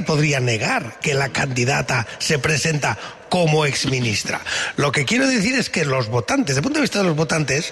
podría negar que la candidata se presenta como exministra. Lo que quiero decir es que los votantes, desde el punto de vista de los votantes,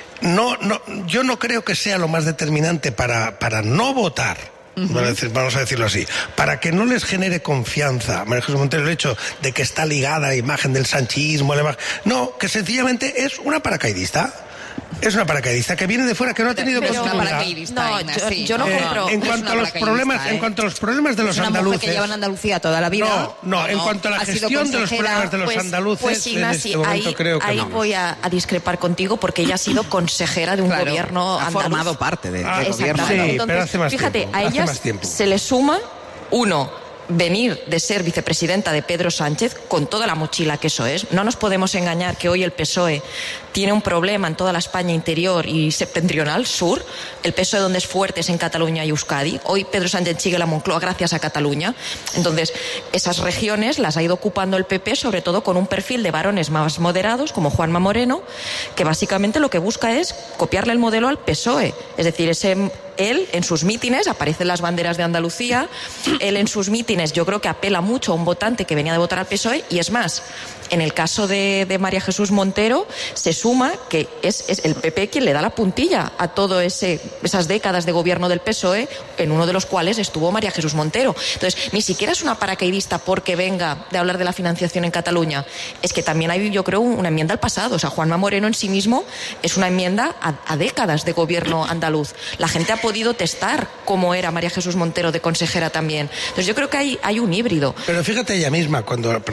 yo no creo que sea lo más determinante para no votar. Vamos a decirlo así, para que no les genere confianza María Jesús Montero el hecho de que está ligada a la imagen del sanchismo, no, que sencillamente es una paracaidista. Es una paracaidista que viene de fuera, que no ha tenido continuidad. Yo no compro. En cuanto a los problemas de los andaluces. Que lleva en Andalucía toda la vida. No, en cuanto a la gestión de los problemas de los andaluces, pues Ignacio, en este momento creo que ahí voy a discrepar contigo, porque ella ha sido consejera de un gobierno andaluz. Ha formado parte del gobierno. Sí, entonces, pero hace más fíjate, tiempo. a ellas se le suma venir de ser vicepresidenta de Pedro Sánchez, con toda la mochila que eso es. No nos podemos engañar que hoy el PSOE tiene un problema en toda la España interior y septentrional, sur. El PSOE donde es fuerte es en Cataluña y Euskadi. Hoy Pedro Sánchez sigue la Moncloa gracias a Cataluña. Entonces, esas regiones las ha ido ocupando el PP, sobre todo con un perfil de varones más moderados, como Juanma Moreno, que básicamente lo que busca es copiarle el modelo al PSOE. Es decir, él en sus mítines, aparecen las banderas de Andalucía, él en sus mítines yo creo que apela mucho a un votante que venía de votar al PSOE, y es más, en el caso de María Jesús Montero se suma que es el PP quien le da la puntilla a todo esas décadas de gobierno del PSOE, en uno de los cuales estuvo María Jesús Montero. Entonces, ni siquiera es una paracaidista porque venga de hablar de la financiación en Cataluña, es que también hay, yo creo, una enmienda al pasado. O sea, Juanma Moreno en sí mismo es una enmienda a décadas de gobierno andaluz. La gente ha podido testar cómo era María Jesús Montero de consejera también. Entonces yo creo que hay un híbrido. Pero fíjate ella misma,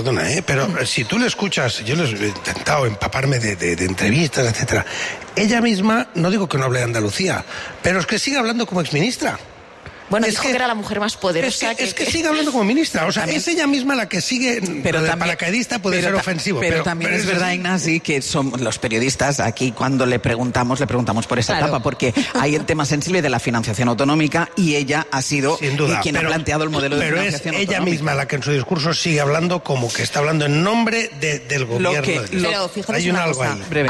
pero si tú le escuchas, yo les he intentado empaparme de entrevistas, etcétera, ella misma, no digo que no hable de Andalucía, pero es que sigue hablando como exministra. Bueno, dijo que era la mujer más poderosa. Es que sigue hablando como ministra. O sea, también, es ella misma la que sigue. Pero de paracaidista puede ser ofensivo. Pero también es verdad, Ignasi, que son los periodistas aquí, cuando le preguntamos por esa etapa, porque hay el tema sensible de la financiación autonómica, y ella ha sido quien ha planteado el modelo de financiación autonómica. Pero es ella misma la que en su discurso sigue hablando como que está hablando en nombre del gobierno. Pero fíjate, hay una cosa. Algo ahí.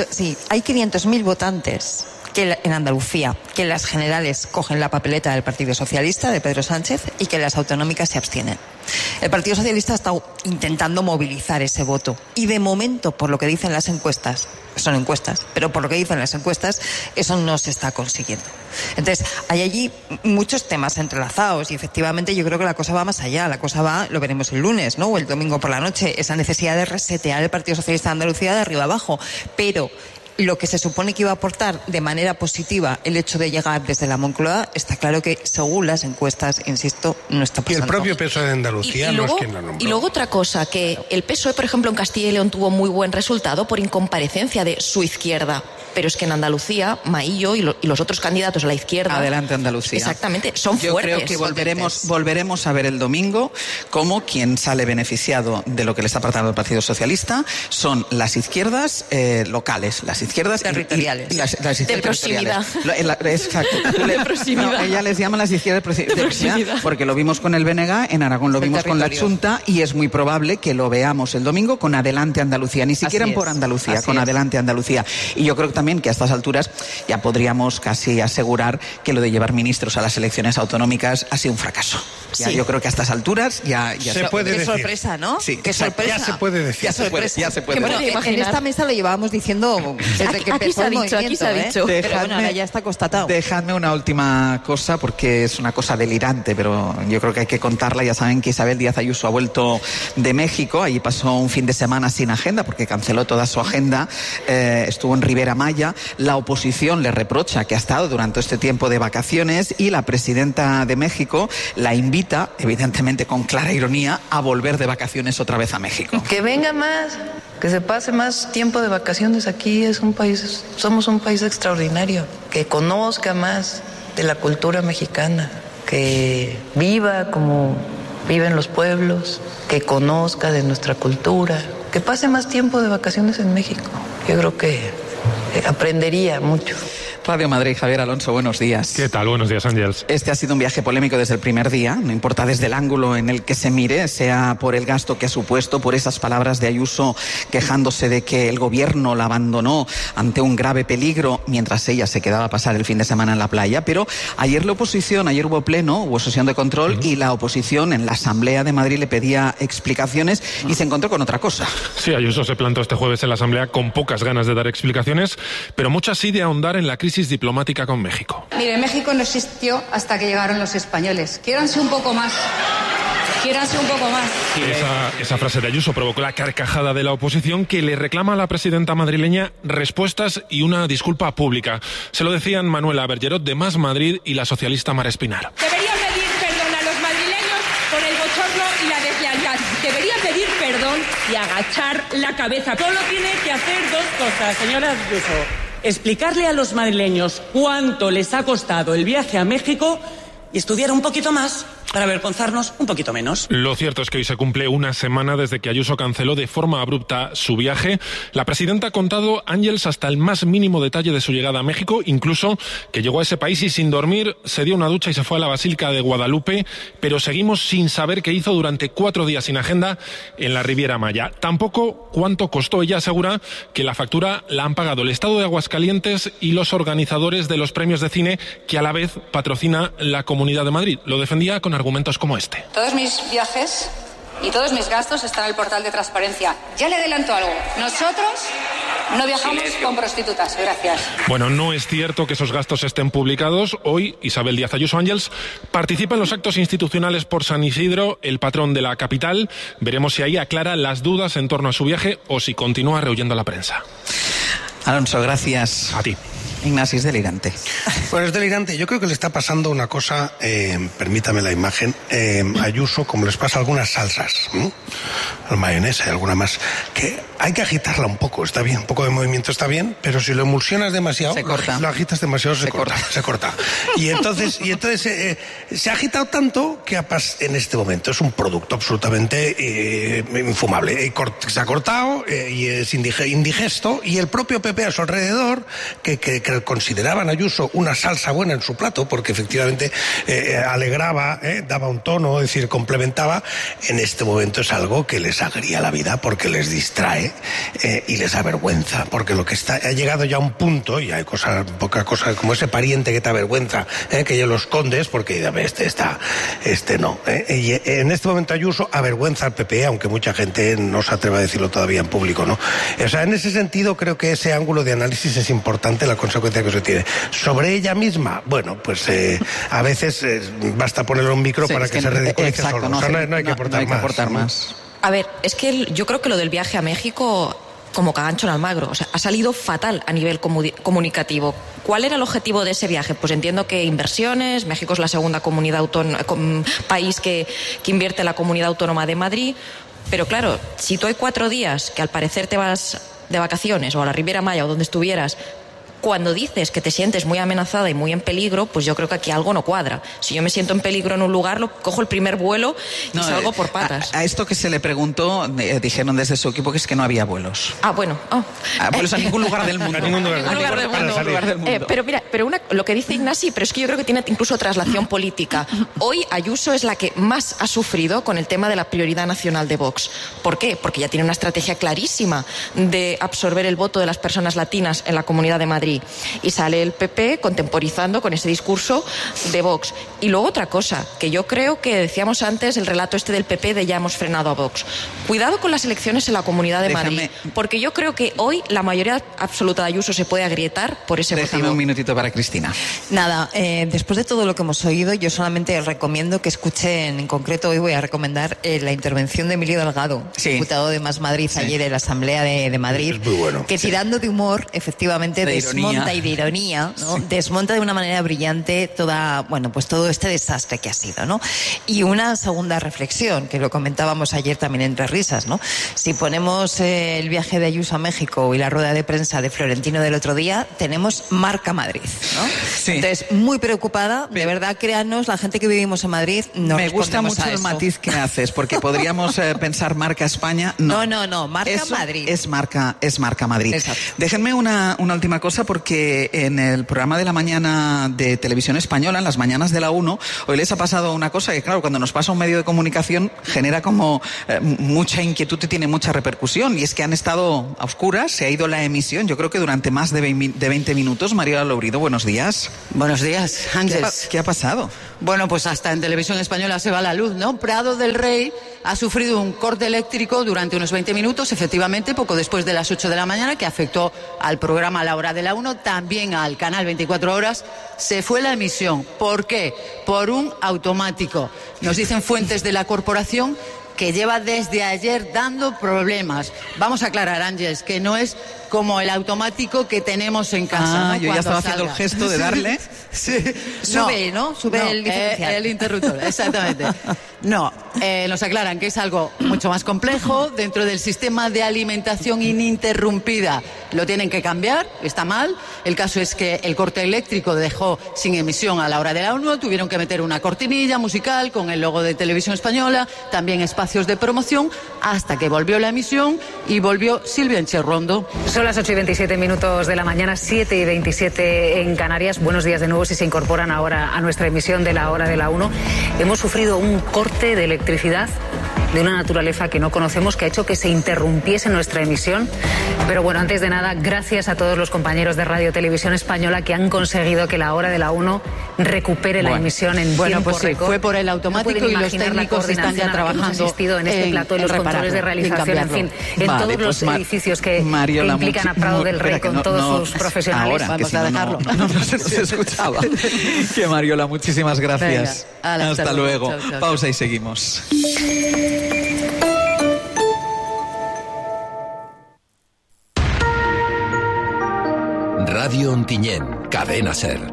Hay 500.000 votantes que en Andalucía, que en las generales cogen la papeleta del Partido Socialista de Pedro Sánchez y que en las autonómicas se abstienen. El Partido Socialista ha estado intentando movilizar ese voto, y de momento, por lo que dicen las encuestas, son encuestas, pero por lo que dicen las encuestas, eso no se está consiguiendo. Entonces, hay allí muchos temas entrelazados, y efectivamente yo creo que la cosa va más allá. La cosa va, lo veremos el lunes, ¿no?, o el domingo por la noche, esa necesidad de resetear el Partido Socialista de Andalucía de arriba abajo. Pero lo que se supone que iba a aportar de manera positiva el hecho de llegar desde la Moncloa, está claro que, según las encuestas, insisto, no está pasando. Y el propio PSOE de Andalucía no es quien la nombró. Y luego otra cosa, que el PSOE, por ejemplo, en Castilla y León tuvo muy buen resultado por incomparecencia de su izquierda. Pero es que en Andalucía, Maillo y los otros candidatos a la izquierda... Adelante, Andalucía. Exactamente, son fuertes. Yo creo que volveremos a ver el domingo cómo quien sale beneficiado de lo que le está aportando el Partido Socialista son las izquierdas locales, las izquierdas territoriales. Las izquierdas de proximidad. Exacto. De proximidad. No, ella les llama las izquierdas de proximidad, porque lo vimos con el BNG, en Aragón lo vimos con la Xunta, y es muy probable que lo veamos el domingo con Adelante Andalucía, ni siquiera por Andalucía, con Adelante Andalucía. Y yo creo que también que a estas alturas ya podríamos casi asegurar que lo de llevar ministros a las elecciones autonómicas ha sido un fracaso. Ya, yo creo que a estas alturas ya se puede decir. Qué sorpresa, ¿no? Sí, qué sorpresa. Ya se puede decir. Ya se puede. Bueno, en esta mesa lo llevábamos diciendo desde que empezó el movimiento. Aquí se ha dicho. Pero bueno, ahora ya está constatado. Dejadme una última cosa, porque es una cosa delirante, pero yo creo que hay que contarla. Ya saben que Isabel Díaz Ayuso ha vuelto de México. Allí pasó un fin de semana sin agenda, porque canceló toda su agenda. Estuvo en Ribera Maya. La oposición le reprocha que ha estado durante este tiempo de vacaciones, y la presidenta de México la invita, evidentemente con clara ironía, a volver de vacaciones otra vez a México. Que venga más, que se pase más tiempo de vacaciones aquí. Somos un país extraordinario, que conozca más de la cultura mexicana, que viva como viven los pueblos, que conozca de nuestra cultura, que pase más tiempo de vacaciones en México. Yo creo que aprendería mucho. Radio Madrid, Javier Alonso, buenos días. ¿Qué tal? Buenos días, Ángels. Este ha sido un viaje polémico desde el primer día, no importa desde el ángulo en el que se mire, sea por el gasto que ha supuesto, por esas palabras de Ayuso quejándose de que el gobierno la abandonó ante un grave peligro mientras ella se quedaba a pasar el fin de semana en la playa. Pero ayer ayer hubo pleno, hubo sesión de control y la oposición en la Asamblea de Madrid le pedía explicaciones y se encontró con otra cosa. Sí, Ayuso se plantó este jueves en la Asamblea con pocas ganas de dar explicaciones, pero muchas sí de ahondar en la crisis diplomática con México. Mire, México no existió hasta que llegaron los españoles. Quiéranse un poco más. Esa frase de Ayuso provocó la carcajada de la oposición, que le reclama a la presidenta madrileña respuestas y una disculpa pública. Se lo decían Manuela Bergerot de Más Madrid y la socialista Mar Espinar. Debería pedir perdón a los madrileños por el bochorno y la deslealtad. Debería pedir perdón y agachar la cabeza. Solo tiene que hacer dos cosas, señora Ayuso. Explicarle a los madrileños cuánto les ha costado el viaje a México y estudiar un poquito más para avergonzarnos un poquito menos. Lo cierto es que hoy se cumple una semana desde que Ayuso canceló de forma abrupta su viaje. La presidenta ha contado, Ángels, hasta el más mínimo detalle de su llegada a México, incluso que llegó a ese país y sin dormir se dio una ducha y se fue a la Basílica de Guadalupe, pero seguimos sin saber qué hizo durante 4 días sin agenda en la Riviera Maya. Tampoco cuánto costó. Ella asegura que la factura la han pagado el Estado de Aguascalientes y los organizadores de los premios de cine, que a la vez patrocina la Comunidad de Madrid. Lo defendía con argumentos como este. Todos mis viajes y todos mis gastos están en el portal de transparencia. Ya le adelanto algo. Nosotros no viajamos con prostitutas. Gracias. Bueno, no es cierto que esos gastos estén publicados. Hoy, Isabel Díaz Ayuso, Ángels, participa en los actos institucionales por San Isidro, el patrón de la capital. Veremos si ahí aclara las dudas en torno a su viaje o si continúa rehuyendo a la prensa. Alonso, gracias. A ti. Ignacio, es delirante. Bueno, es delirante. Yo creo que le está pasando una cosa, permítame la imagen, a Ayuso, como les pasa a algunas salsas, la mayonesa y alguna más, que hay que agitarla un poco, está bien, un poco de movimiento está bien, pero si lo emulsionas demasiado, se corta. Lo agitas demasiado, se corta. Y entonces se ha agitado tanto que en este momento es un producto absolutamente infumable. Se ha cortado y es indigesto, y el propio PP a su alrededor, que consideraban a Ayuso una salsa buena en su plato, porque efectivamente alegraba, daba un tono, es decir, complementaba, en este momento es algo que les agria la vida, porque les distrae y les avergüenza, porque ha llegado ya a un punto, y hay poca cosa como ese pariente que te avergüenza, que ya lo escondes, porque este no. Y en este momento Ayuso avergüenza al PP, aunque mucha gente no se atreve a decirlo todavía en público, ¿no? O sea, en ese sentido creo que ese ángulo de análisis es importante, la consecuencia que se tiene. Sobre ella misma, bueno, pues a veces basta ponerle un micro para que se ridiculice solo. No, o sea, no hay que aportar más. A ver, es que yo creo que lo del viaje a México, como cagancho en Almagro, o sea, ha salido fatal a nivel comunicativo. ¿Cuál era el objetivo de ese viaje? Pues entiendo que inversiones. México es la segunda país que invierte en la comunidad autónoma de Madrid. Pero claro, si tú hay 4 días que al parecer te vas de vacaciones o a la Riviera Maya o donde estuvieras, cuando dices que te sientes muy amenazada y muy en peligro, pues yo creo que aquí algo no cuadra. Si yo me siento en peligro en un lugar, cojo el primer vuelo y salgo por patas. A esto que se le preguntó, dijeron desde su equipo que es que no había vuelos. Ah, bueno. Vuelos a ningún lugar del mundo. A ningún lugar del mundo. Pero mira, lo que dice Ignasi, pero es que yo creo que tiene incluso traslación política. Hoy Ayuso es la que más ha sufrido con el tema de la prioridad nacional de Vox. ¿Por qué? Porque ya tiene una estrategia clarísima de absorber el voto de las personas latinas en la Comunidad de Madrid. Y sale el PP contemporizando con ese discurso de Vox. Y luego otra cosa, que yo creo que decíamos antes, el relato este del PP de ya hemos frenado a Vox. Cuidado con las elecciones en la Comunidad de Madrid, porque yo creo que hoy la mayoría absoluta de Ayuso se puede agrietar por ese motivo. Déjame un minutito para Cristina. Nada, después de todo lo que hemos oído, yo solamente recomiendo que escuchen, en concreto hoy voy a recomendar la intervención de Emilio Delgado, diputado de Más Madrid, ayer en la Asamblea de Madrid, es muy bueno. Que tirando de humor, efectivamente, desmonta y de ironía, ¿no? Desmonta de una manera brillante todo este desastre que ha sido, ¿no? Y una segunda reflexión, que lo comentábamos ayer también entre risas, ¿no? Si ponemos el viaje de Ayuso a México y la rueda de prensa de Florentino del otro día, tenemos marca Madrid, ¿no? Sí. Entonces, muy preocupada, de verdad, créanos, la gente que vivimos en Madrid, no me gusta mucho el matiz que haces, porque podríamos pensar marca España. No, marca Madrid. Es marca Madrid. Exacto. Déjenme una última cosa, porque en el programa de la mañana de Televisión Española, en las mañanas de la 1, hoy les ha pasado una cosa que, claro, cuando nos pasa un medio de comunicación genera como mucha inquietud y tiene mucha repercusión, y es que han estado a oscuras, se ha ido la emisión, yo creo que durante más de 20 minutos. Mariola Lourido, buenos días. Buenos días, Ángeles. ¿Qué ha pasado? Bueno, pues hasta en Televisión Española se va la luz, ¿no? Prado del Rey ha sufrido un corte eléctrico durante unos 20 minutos, efectivamente, poco después de las 8 de la mañana, que afectó al programa La Hora de la 1, también al canal 24 Horas. Se fue la emisión. ¿Por qué? Por un automático. Nos dicen fuentes de la corporación que lleva desde ayer dando problemas. Vamos a aclarar, Ángeles, que no es como el automático que tenemos en casa. ¿No? Yo ya estaba haciendo el gesto de darle. Sí. Sube, ¿no? Sube el diferencial. El interruptor, exactamente. No, nos aclaran que es algo mucho más complejo dentro del sistema de alimentación ininterrumpida. Lo tienen que cambiar, está mal. El caso es que el corte eléctrico dejó sin emisión a La Hora de la 1. Tuvieron que meter una cortinilla musical con el logo de Televisión Española, también espacios de promoción, hasta que volvió la emisión y volvió Silvia Encherrondo. Son las 8:27 de la mañana, 7:27 en Canarias. Buenos días de nuevo si se incorporan ahora a nuestra emisión de La Hora de la 1. Hemos sufrido un corte de electricidad de una naturaleza que no conocemos, que ha hecho que se interrumpiese nuestra emisión. Pero bueno, antes de nada, gracias a todos los compañeros de Radio Televisión Española que han conseguido que La Hora de la 1 recupere la emisión en tiempo pues sí, récord. Fue por el automático y los técnicos están ya trabajando en este plató, en los controles de realización, en fin, en todos los edificios que implican a Prado del Rey con todos sus profesionales. Ahora, vamos a dejarlo. No se nos escuchaba. Que Mariola, muchísimas gracias. Venga, hasta luego. Chao, chao. Pausa y seguimos. Radio Ontinyent, Cadena SER.